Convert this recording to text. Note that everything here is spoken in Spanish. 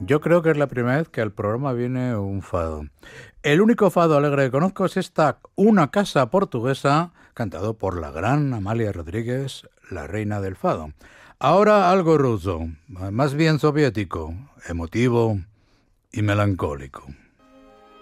Yo creo que es la primera vez que al programa viene un fado. El único fado alegre que conozco es esta Una casa portuguesa, cantado por la gran Amalia Rodríguez, la reina del fado. Ahora algo ruso, más bien soviético, emotivo y melancólico.